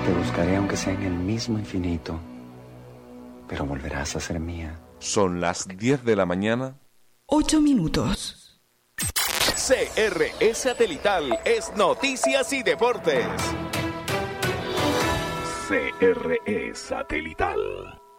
Te buscaré aunque sea en el mismo infinito, pero volverás a ser mía. Son las 10 de la mañana. 8 minutos. CRE Satelital es Noticias y Deportes. CRE Satelital.